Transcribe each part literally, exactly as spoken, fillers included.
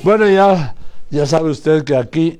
Bueno, ya, ya sabe usted que aquí,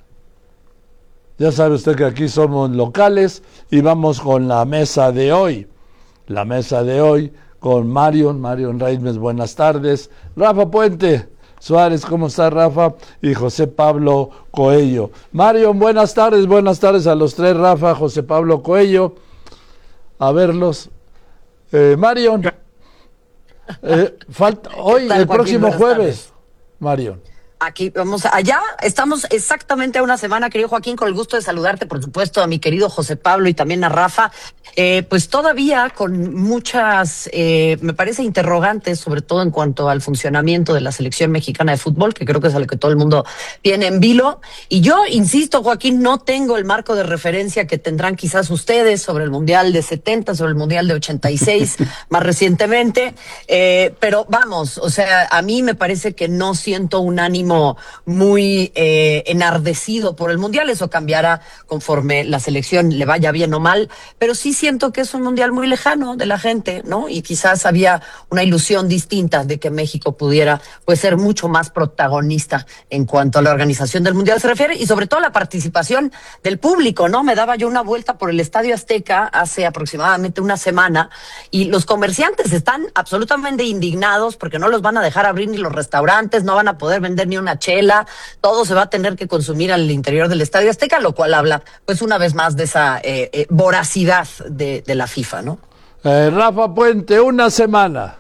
ya sabe usted que aquí somos locales y vamos con la mesa de hoy. La mesa de hoy con Marion, Marion Reimers, buenas tardes. Rafa Puente Suárez, ¿cómo está Rafa? Y José Pablo Coello. Marion, buenas tardes, buenas tardes a los tres, Rafa, José Pablo Coello. A verlos. Eh, Marion, eh, falta hoy, el próximo jueves, Marion. Aquí vamos allá, estamos exactamente a una semana, querido Joaquín, con el gusto de saludarte, por supuesto, a mi querido José Pablo y también a Rafa, eh, pues todavía con muchas, eh, me parece, interrogantes, sobre todo en cuanto al funcionamiento de la selección mexicana de fútbol, que creo que es a lo que todo el mundo tiene en vilo, y yo insisto, Joaquín, no tengo el marco de referencia que tendrán quizás ustedes sobre el Mundial de setenta, sobre el Mundial de ochenta y seis, más recientemente, eh, pero vamos, o sea, a mí me parece que no siento un ánimo muy eh, enardecido por el Mundial. Eso cambiará conforme la selección le vaya bien o mal, pero sí siento que es un Mundial muy lejano de la gente, ¿no? Y quizás había una ilusión distinta de que México pudiera pues ser mucho más protagonista en cuanto a la organización del Mundial se refiere, y sobre todo la participación del público, ¿no? Me daba yo una vuelta por el Estadio Azteca hace aproximadamente una semana y los comerciantes están absolutamente indignados porque no los van a dejar abrir ni los restaurantes, no van a poder vender ni una chela, todo se va a tener que consumir al interior del Estadio Azteca, lo cual habla, pues una vez más, de esa eh, eh, voracidad de, de la FIFA, ¿no? Eh, Rafa Puente, una semana.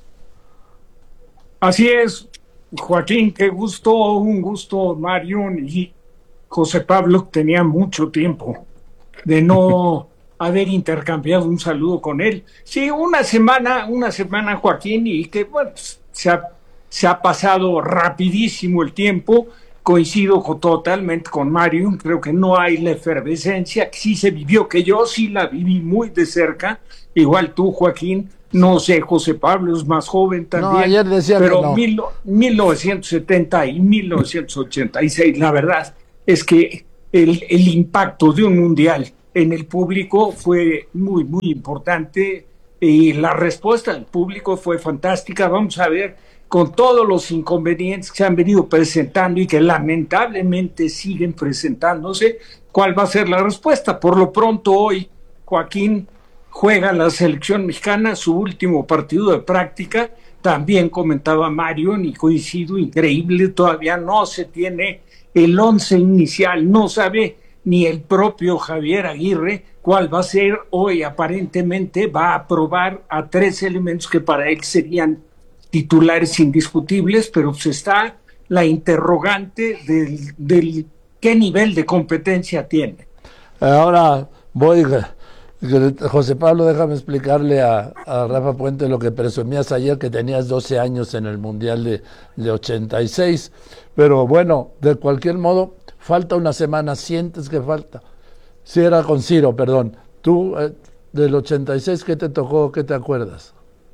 Así es, Joaquín, qué gusto, un gusto, Marion y José Pablo, tenía mucho tiempo de no haber intercambiado un saludo con él. Sí, una semana, una semana, Joaquín, y que, bueno, se ha Se ha pasado rapidísimo el tiempo, coincido con, totalmente con Mario, creo que no hay la efervescencia que sí se vivió, que yo sí la viví muy de cerca, igual tú, Joaquín, no sé, José Pablo es más joven también, no, ayer decía pero que no. mil, mil novecientos setenta y mil novecientos ochenta y seis, la verdad es que el, el impacto de un mundial en el público fue muy, muy importante y la respuesta del público fue fantástica. Vamos a ver, con todos los inconvenientes que se han venido presentando y que lamentablemente siguen presentándose, ¿cuál va a ser la respuesta? Por lo pronto hoy, Joaquín, juega la selección mexicana su último partido de práctica. También comentaba Mario, y coincido, increíble, todavía no se tiene el once inicial, no sabe ni el propio Javier Aguirre cuál va a ser. Hoy aparentemente va a probar a tres elementos que para él serían titulares indiscutibles, pero pues está la interrogante del, del qué nivel de competencia tiene. Ahora voy, José Pablo, déjame explicarle a, a Rafa Puente lo que presumías ayer, que tenías doce años en el Mundial de, de ochenta y seis, pero bueno, de cualquier modo, falta una semana, sientes que falta. Si era con Ciro, perdón, tú eh, del ochenta y seis, ¿qué te tocó, qué te acuerdas?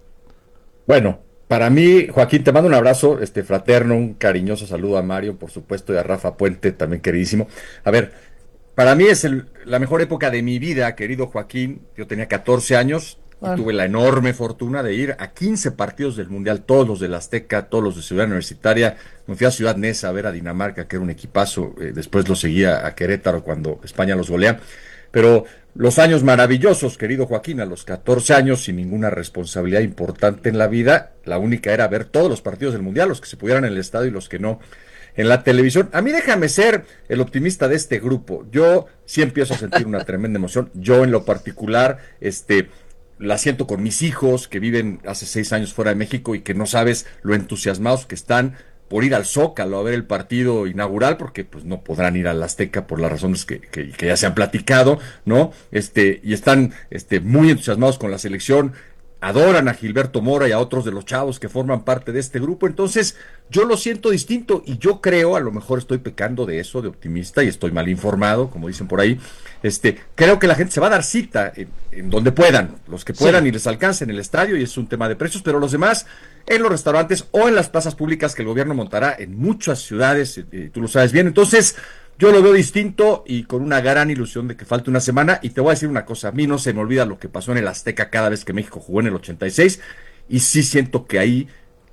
Bueno, para mí, Joaquín, te mando un abrazo este fraterno, un cariñoso saludo a Mario, por supuesto, y a Rafa Puente, también queridísimo. A ver, para mí es el, la mejor época de mi vida, querido Joaquín. Yo tenía catorce años y tuve la enorme fortuna de ir a quince partidos del Mundial, todos los del Azteca, todos los de Ciudad Universitaria. Me fui a Ciudad Neza a ver a Dinamarca, que era un equipazo. Eh, después lo seguía a Querétaro cuando España los golea. Pero los años maravillosos, querido Joaquín, a los catorce años, sin ninguna responsabilidad importante en la vida, la única era ver todos los partidos del Mundial, los que se pudieran en el estadio y los que no en la televisión. A mí déjame ser el optimista de este grupo. Yo sí empiezo a sentir una tremenda emoción. Yo en lo particular, este, la siento con mis hijos que viven hace seis años fuera de México y que no sabes lo entusiasmados que están por ir al Zócalo a ver el partido inaugural, porque pues no podrán ir al Azteca por las razones que, que, que ya se han platicado, ¿no? Este, y están este, muy entusiasmados con la selección, adoran a Gilberto Mora y a otros de los chavos que forman parte de este grupo. Entonces yo lo siento distinto y yo creo, a lo mejor estoy pecando de eso, de optimista, y estoy mal informado, como dicen por ahí. Este, creo que la gente se va a dar cita en, en donde puedan, los que puedan, sí, y les alcance en el estadio, y es un tema de precios, pero los demás en los restaurantes o en las plazas públicas que el gobierno montará en muchas ciudades, eh, tú lo sabes bien. Entonces yo lo veo distinto y con una gran ilusión de que falte una semana. Y te voy a decir una cosa, a mí no se me olvida lo que pasó en el Azteca cada vez que México jugó en el ochenta y seis, y sí siento que ahí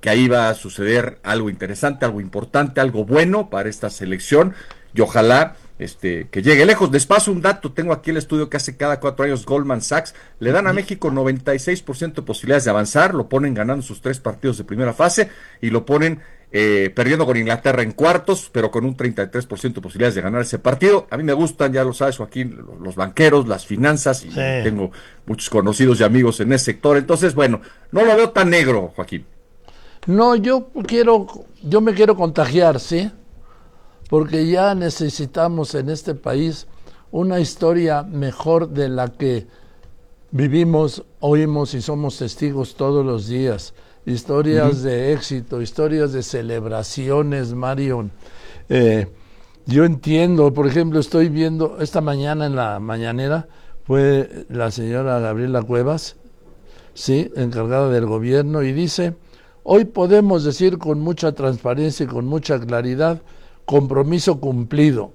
que ahí va a suceder algo interesante, algo importante, algo bueno para esta selección, y ojalá este, que llegue lejos. Les paso un dato, tengo aquí el estudio que hace cada cuatro años Goldman Sachs, le dan a México noventa y seis por ciento de posibilidades de avanzar, lo ponen ganando sus tres partidos de primera fase, y lo ponen eh, perdiendo con Inglaterra en cuartos, pero con un treinta y tres por ciento de posibilidades de ganar ese partido. A mí me gustan, ya lo sabes, Joaquín, los banqueros, las finanzas, y sí, tengo muchos conocidos y amigos en ese sector, entonces, bueno, no lo veo tan negro, Joaquín. No, yo quiero, yo me quiero contagiar, ¿sí? Porque ya necesitamos en este país una historia mejor de la que vivimos, oímos y somos testigos todos los días. Historias uh-huh. de éxito, historias de celebraciones, Mario. Eh, yo entiendo, por ejemplo, estoy viendo, esta mañana en la mañanera, fue la señora Gabriela Cuevas, sí, encargada del gobierno, y dice: hoy podemos decir con mucha transparencia y con mucha claridad, compromiso cumplido.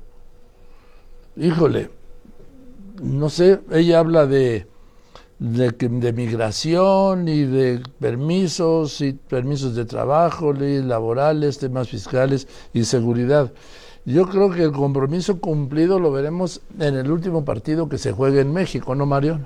Híjole, no sé, ella habla de, de, de migración y de permisos, y permisos de trabajo, leyes laborales, temas fiscales y seguridad. Yo creo que el compromiso cumplido lo veremos en el último partido que se juegue en México, ¿no, Mario?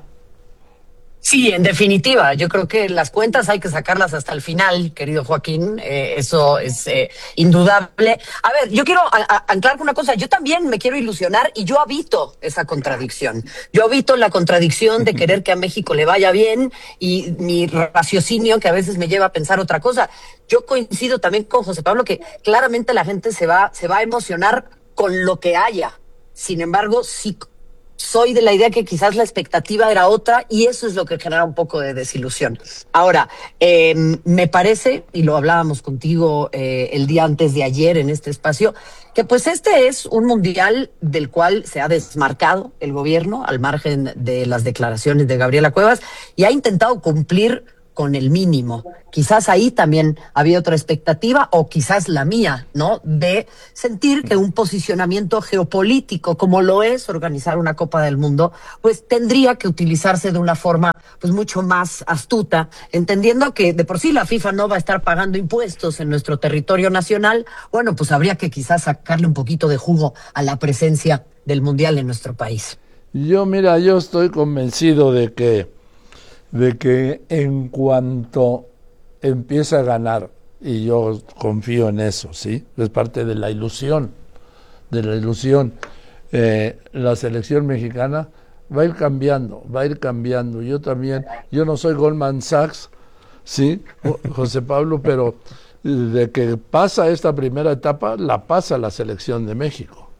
Sí, en definitiva, yo creo que las cuentas hay que sacarlas hasta el final, querido Joaquín, eh, eso es eh, indudable. A ver, yo quiero a, a, anclar con una cosa, yo también me quiero ilusionar y yo habito esa contradicción. Yo habito la contradicción de querer que a México le vaya bien y mi raciocinio que a veces me lleva a pensar otra cosa. Yo coincido también con José Pablo que claramente la gente se va, se va a emocionar con lo que haya. Sin embargo, sí soy de la idea que quizás la expectativa era otra y eso es lo que genera un poco de desilusión. Ahora, eh, me parece, y lo hablábamos contigo eh, el día antes de ayer en este espacio, que pues este es un mundial del cual se ha desmarcado el gobierno al margen de las declaraciones de Gabriela Cuevas y ha intentado cumplir con el mínimo. Quizás ahí también había otra expectativa, o quizás la mía, ¿no? De sentir que un posicionamiento geopolítico, como lo es organizar una Copa del Mundo, pues tendría que utilizarse de una forma pues mucho más astuta, entendiendo que de por sí la FIFA no va a estar pagando impuestos en nuestro territorio nacional. Bueno, pues habría que quizás sacarle un poquito de jugo a la presencia del Mundial en nuestro país. Yo, mira, yo estoy convencido de que de que en cuanto empiece a ganar, y yo confío en eso, ¿sí? Es parte de la ilusión, de la ilusión, eh, la selección mexicana va a ir cambiando, va a ir cambiando. Yo también, yo no soy Goldman Sachs, ¿sí, José Pablo? Pero de que pasa esta primera etapa, la pasa la selección de México.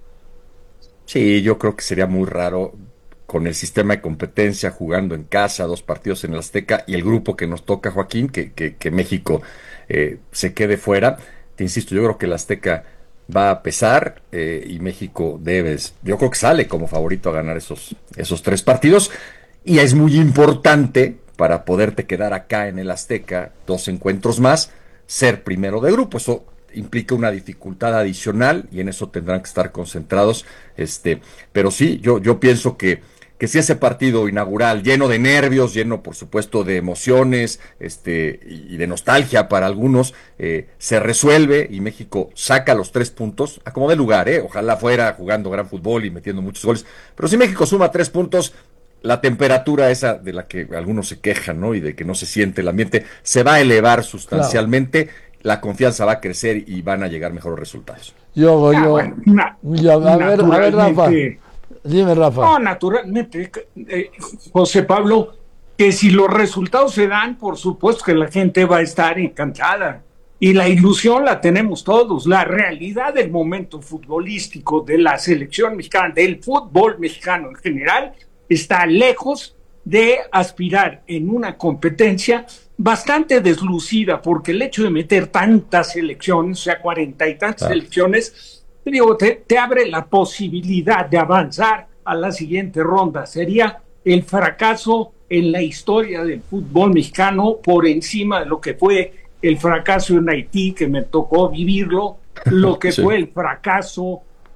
Sí, yo creo que sería muy raro con el sistema de competencia, jugando en casa, dos partidos en el Azteca, y el grupo que nos toca, Joaquín, que, que, que México eh, se quede fuera. Te insisto, yo creo que el Azteca va a pesar eh, y México debe, yo creo que sale como favorito a ganar esos, esos tres partidos, y es muy importante para poderte quedar acá en el Azteca dos encuentros más, ser primero de grupo. Eso implica una dificultad adicional y en eso tendrán que estar concentrados, este, pero sí, yo, yo pienso que que si ese partido inaugural, lleno de nervios, lleno por supuesto de emociones, este, y de nostalgia para algunos, eh, se resuelve y México saca los tres puntos, a como de lugar, eh, ojalá fuera jugando gran fútbol y metiendo muchos goles, pero si México suma tres puntos, la temperatura esa de la que algunos se quejan, ¿no? Y de que no se siente el ambiente, se va a elevar sustancialmente, claro. La confianza va a crecer y van a llegar mejores resultados. Yo, yo, ah, bueno, na, yo a ver, a ver, Rafa. Dime, Rafa. No, naturalmente, eh, José Pablo, que si los resultados se dan, por supuesto que la gente va a estar encantada. Y la ilusión la tenemos todos. La realidad del momento futbolístico de la selección mexicana, del fútbol mexicano en general, está lejos de aspirar en una competencia bastante deslucida, porque el hecho de meter tantas selecciones, o sea, cuarenta y tantas ah. selecciones, digo, te, te abre la posibilidad de avanzar a la siguiente ronda. Sería el fracaso en la historia del fútbol mexicano por encima de lo que fue el fracaso en Haití, que me tocó vivirlo, lo que sí. fue el fracaso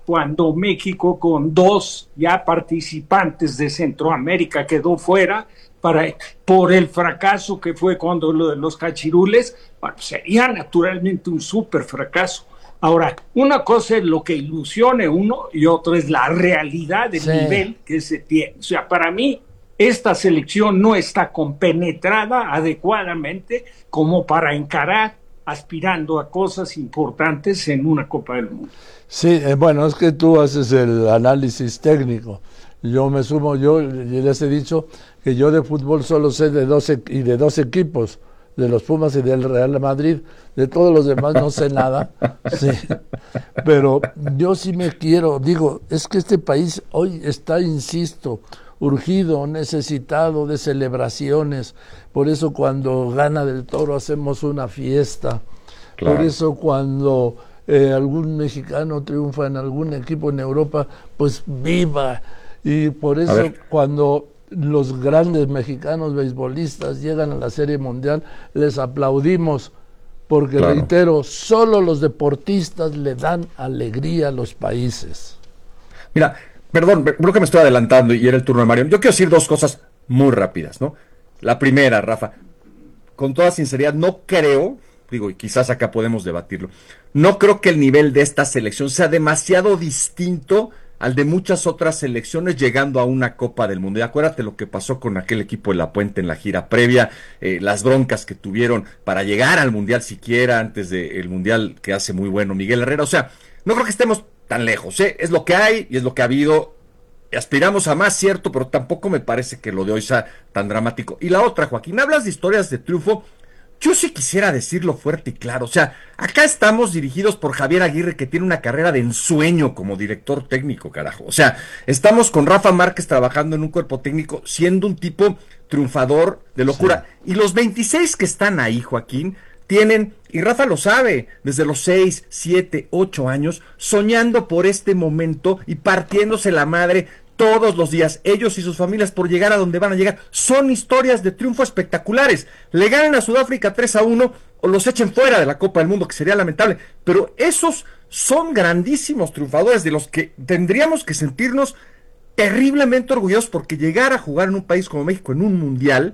cuando México con dos ya participantes de Centroamérica quedó fuera para, por el fracaso que fue cuando lo de los cachirules, bueno, sería naturalmente un súper fracaso. Ahora, una cosa es lo que ilusione uno y otra es la realidad del sí. nivel que se tiene. O sea, para mí, esta selección no está compenetrada adecuadamente como para encarar aspirando a cosas importantes en una Copa del Mundo. Sí, eh, bueno, es que tú haces el análisis técnico. Yo me sumo, yo les he dicho que yo de fútbol solo sé de dos y de dos equipos, de los Pumas y del Real Madrid, de todos los demás no sé nada, sí, pero yo sí me quiero, digo, es que este país hoy está, insisto, urgido, necesitado de celebraciones, por eso cuando gana Del Toro hacemos una fiesta, claro. Por eso cuando eh, algún mexicano triunfa en algún equipo en Europa, pues viva, y por eso cuando los grandes mexicanos beisbolistas llegan a la Serie Mundial, les aplaudimos, porque claro. reitero, solo los deportistas le dan alegría a los países. Mira, perdón, creo que me estoy adelantando y era el turno de Mario. Yo quiero decir dos cosas muy rápidas, ¿no? La primera, Rafa, con toda sinceridad, no creo, digo, y quizás acá podemos debatirlo, no creo que el nivel de esta selección sea demasiado distinto al de muchas otras selecciones llegando a una Copa del Mundo. Y acuérdate lo que pasó con aquel equipo de La Puente en la gira previa, eh, las broncas que tuvieron para llegar al Mundial siquiera, antes del Mundial que hace muy bueno Miguel Herrera. O sea, no creo que estemos tan lejos, ¿eh? Es lo que hay y es lo que ha habido. Aspiramos a más, cierto, pero tampoco me parece que lo de hoy sea tan dramático. Y la otra, Joaquín, hablas de historias de triunfo. Yo sí quisiera decirlo fuerte y claro, o sea, acá estamos dirigidos por Javier Aguirre, que tiene una carrera de ensueño como director técnico, carajo. O sea, estamos con Rafa Márquez trabajando en un cuerpo técnico, siendo un tipo triunfador de locura. Sí. Y los veintiséis que están ahí, Joaquín, tienen, y Rafa lo sabe, desde los seis, siete, ocho años, soñando por este momento y partiéndose la madre todos los días, ellos y sus familias, por llegar a donde van a llegar. Son historias de triunfo espectaculares. Le ganan a Sudáfrica tres a uno o los echen fuera de la Copa del Mundo, que sería lamentable, pero esos son grandísimos triunfadores de los que tendríamos que sentirnos terriblemente orgullosos, porque llegar a jugar en un país como México en un mundial